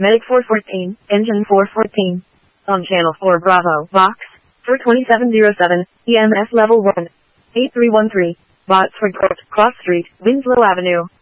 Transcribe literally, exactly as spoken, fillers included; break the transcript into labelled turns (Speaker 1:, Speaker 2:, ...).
Speaker 1: Medic four fourteen, Engine four fourteen. On Channel four Bravo, Box, for twenty-seven oh seven, E M S Level one. eight three one three, Botsford Court, Cross Street, Winslow Avenue.